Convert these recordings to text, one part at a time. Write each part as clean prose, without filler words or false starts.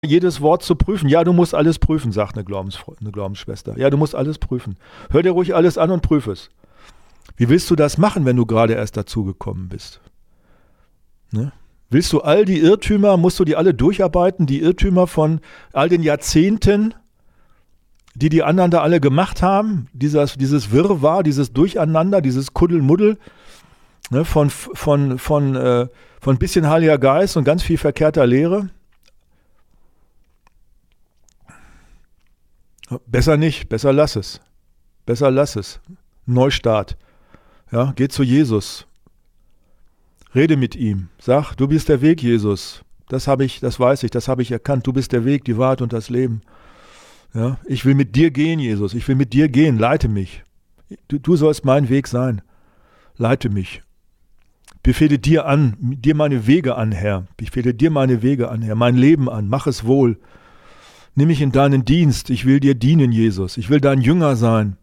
jedes Wort zu prüfen. Ja, du musst alles prüfen, sagt eine Glaubensschwester. Ja, du musst alles prüfen. Hör dir ruhig alles an und prüf es. Wie willst du das machen, wenn du gerade erst dazugekommen bist? Ne? Willst du all die Irrtümer, musst du die alle durcharbeiten, die Irrtümer von all den Jahrzehnten, die die anderen da alle gemacht haben? Dieses Wirrwarr, dieses Durcheinander, dieses Kuddelmuddel, ne, von bisschen Heiliger Geist und ganz viel verkehrter Lehre? Besser nicht, besser lass es. Besser lass es. Neustart. Ja, geh zu Jesus. Rede mit ihm. Sag, du bist der Weg, Jesus. Das weiß ich, das habe ich erkannt. Du bist der Weg, die Wahrheit und das Leben. Ja, ich will mit dir gehen, Jesus. Ich will mit dir gehen. Leite mich. Du sollst mein Weg sein. Leite mich. Befehle dir meine Wege an, Herr. Befehle dir meine Wege an, Herr. Mein Leben an. Mach es wohl. Nimm mich in deinen Dienst. Ich will dir dienen, Jesus. Ich will dein Jünger sein.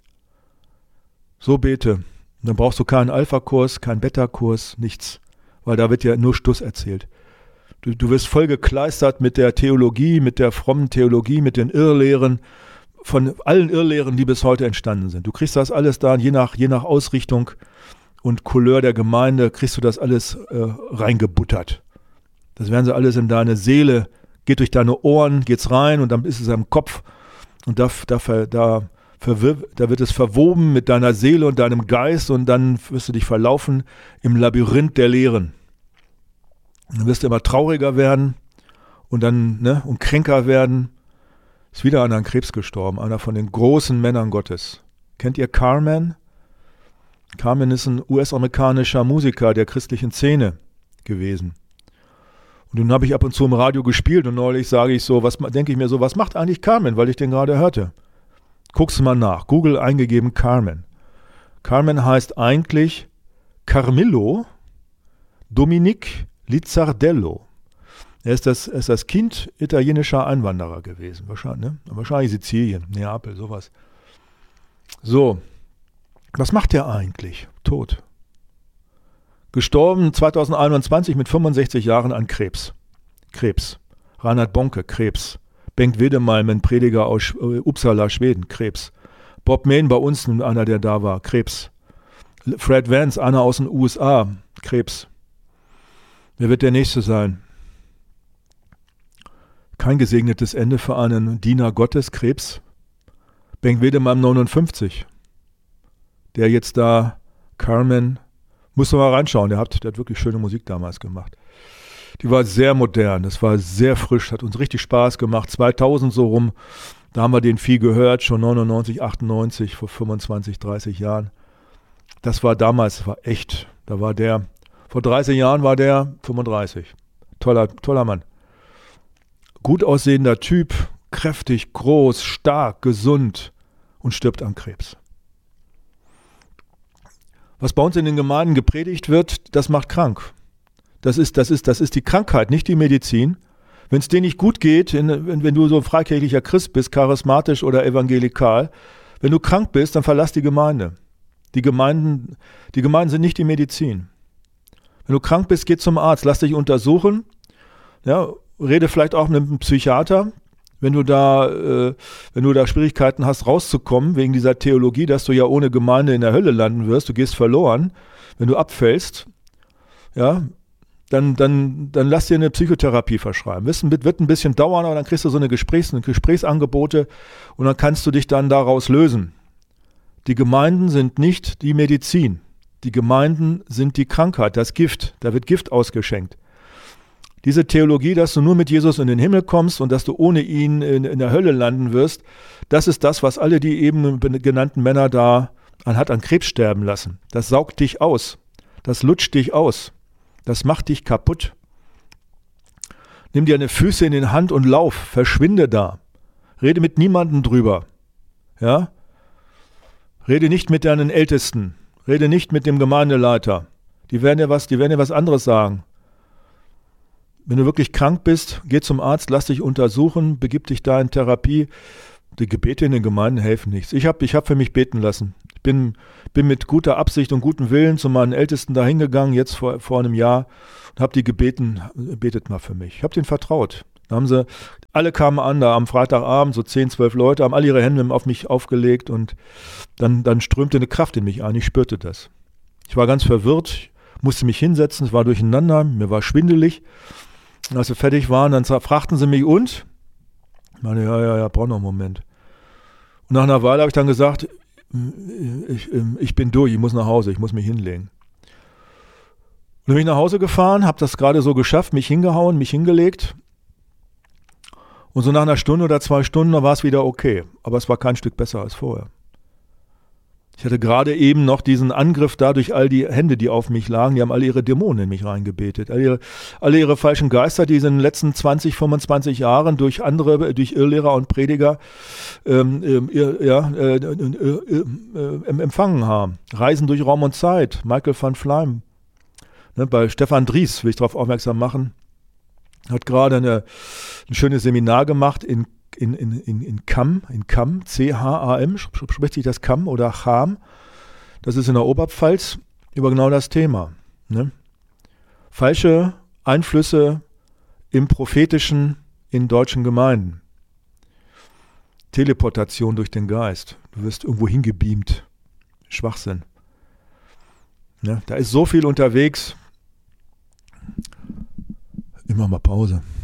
So bete. Und dann brauchst du keinen Alpha-Kurs, keinen Beta-Kurs, nichts. Weil da wird ja nur Stuss erzählt. Du wirst voll gekleistert mit der Theologie, mit der frommen Theologie, mit den Irrlehren, von allen Irrlehren, die bis heute entstanden sind. Du kriegst das alles da, je nach Ausrichtung und Couleur der Gemeinde, kriegst du das alles reingebuttert. Das werden sie alles in deine Seele, geht durch deine Ohren, geht's rein und dann ist es am Kopf und da wird es verwoben mit deiner Seele und deinem Geist und dann wirst du dich verlaufen im Labyrinth der Lehren. Dann wirst du immer trauriger werden und dann und kränker werden. Ist wieder einer an Krebs gestorben, einer von den großen Männern Gottes. Kennt ihr Carmen? Carmen ist ein US-amerikanischer Musiker der christlichen Szene gewesen. Und den habe ich ab und zu im Radio gespielt und neulich denke ich mir so, was macht eigentlich Carmen, weil ich den gerade hörte. Guck's mal nach, Google eingegeben Carmen. Carmen heißt eigentlich Carmelo Dominic Lizzardello. Er ist das Kind italienischer Einwanderer gewesen, wahrscheinlich Sizilien, Neapel, sowas. So, was macht der eigentlich? Tot. Gestorben 2021 mit 65 Jahren an Krebs. Reinhard Bonke, Krebs. Bengt Wedemalm, ein Prediger aus Uppsala, Schweden, Krebs. Bob Main bei uns, einer, der da war, Krebs. Fred Vance, einer aus den USA, Krebs. Wer wird der Nächste sein? Kein gesegnetes Ende für einen Diener Gottes, Krebs. Bengt Wedemalm, 59. Der jetzt da, Carmen, muss man mal reinschauen, der hat wirklich schöne Musik damals gemacht. Die war sehr modern, das war sehr frisch, hat uns richtig Spaß gemacht. 2000 so rum, da haben wir den viel gehört, schon 99, 98, vor 25, 30 Jahren. Das war damals, das war echt, vor 30 Jahren war der 35. Toller Mann. Gut aussehender Typ, kräftig, groß, stark, gesund und stirbt an Krebs. Was bei uns in den Gemeinden gepredigt wird, das macht krank. Das ist die Krankheit, nicht die Medizin. Wenn es dir nicht gut geht, wenn du so ein freikirchlicher Christ bist, charismatisch oder evangelikal, wenn du krank bist, dann verlass die Gemeinde. Die Gemeinden sind nicht die Medizin. Wenn du krank bist, geh zum Arzt, lass dich untersuchen. Ja, rede vielleicht auch mit einem Psychiater. Wenn du da Schwierigkeiten hast, rauszukommen, wegen dieser Theologie, dass du ja ohne Gemeinde in der Hölle landen wirst, du gehst verloren, wenn du abfällst, ja, dann lass dir eine Psychotherapie verschreiben. Wird ein bisschen dauern, aber dann kriegst du so eine Gesprächsangebote und dann kannst du dich dann daraus lösen. Die Gemeinden sind nicht die Medizin. Die Gemeinden sind die Krankheit, das Gift. Da wird Gift ausgeschenkt. Diese Theologie, dass du nur mit Jesus in den Himmel kommst und dass du ohne ihn in der Hölle landen wirst, das ist das, was alle die eben genannten Männer da an Krebs sterben lassen. Das saugt dich aus. Das lutscht dich aus. Das macht dich kaputt. Nimm dir deine Füße in die Hand und lauf. Verschwinde da. Rede mit niemandem drüber. Ja? Rede nicht mit deinen Ältesten. Rede nicht mit dem Gemeindeleiter. Die werden dir was anderes sagen. Wenn du wirklich krank bist, geh zum Arzt, lass dich untersuchen, begib dich da in Therapie. Die Gebete in den Gemeinden helfen nichts. Ich hab für mich beten lassen. Ich bin mit guter Absicht und gutem Willen zu meinen Ältesten da hingegangen, jetzt vor einem Jahr, und habe die gebeten, betet mal für mich. Ich habe denen vertraut. Da haben sie, alle kamen an, da am Freitagabend, so 10, 12 Leute, haben alle ihre Hände auf mich aufgelegt und dann strömte eine Kraft in mich ein. Ich spürte das. Ich war ganz verwirrt, musste mich hinsetzen, es war durcheinander, mir war schwindelig. Und als wir fertig waren, dann fragten sie mich und? Ich meine, ja, brauch noch einen Moment. Und nach einer Weile habe ich dann gesagt, ich bin durch, ich muss nach Hause, ich muss mich hinlegen. Und dann bin ich nach Hause gefahren, habe das gerade so geschafft, mich hingehauen, mich hingelegt. Und so nach einer Stunde oder 2 Stunden, da war es wieder okay. Aber es war kein Stück besser als vorher. Ich hatte gerade eben noch diesen Angriff da durch all die Hände, die auf mich lagen. Die haben alle ihre Dämonen in mich reingebetet. Alle ihre falschen Geister, die sie in den letzten 20, 25 Jahren durch andere, durch Irrlehrer und Prediger empfangen haben. Reisen durch Raum und Zeit. Michael van Fleim. Ne, bei Stefan Dries will ich darauf aufmerksam machen. Hat gerade ein schönes Seminar gemacht in Cham, C-H-A-M, spricht sich das Cham oder Cham, das ist in der Oberpfalz, über genau das Thema. Ne? Falsche Einflüsse im Prophetischen in deutschen Gemeinden. Teleportation durch den Geist. Du wirst irgendwo hingebeamt. Schwachsinn. Ne? Da ist so viel unterwegs. Ich mach mal Pause.